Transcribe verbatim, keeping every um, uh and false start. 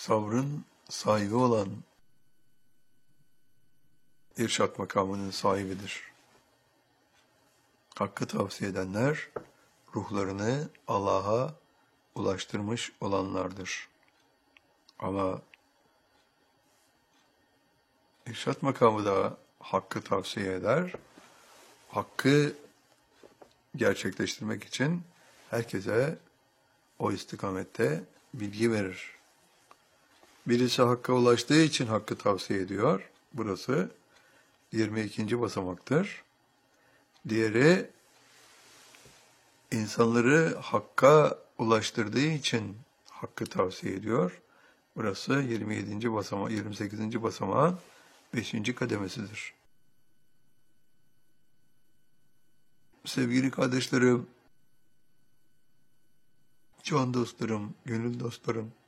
sabrın sahibi olan irşad makamının sahibidir. Hakkı tavsiye edenler, ruhlarını Allah'a ulaştırmış olanlardır. Ama irşad makamı da hakkı tavsiye eder. Hakkı gerçekleştirmek için herkese o istikamette bilgi verir. Birisi hakka ulaştığı için hakkı tavsiye ediyor. Burası yirmi ikinci basamaktır. Diğeri insanları hakka ulaştırdığı için hakkı tavsiye ediyor. Burası yirmi yedinci basama, yirmi sekizinci basamağın beşinci kademesidir. Sevgili kardeşlerim, can dostlarım, gönül dostlarım,